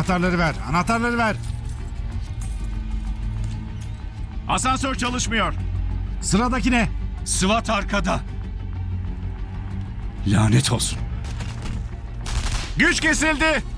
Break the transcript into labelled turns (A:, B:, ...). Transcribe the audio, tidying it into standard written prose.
A: Anahtarları ver. Anahtarları ver.
B: Asansör çalışmıyor.
A: Sıradaki ne?
B: SWAT arkada. Lanet olsun. Güç kesildi.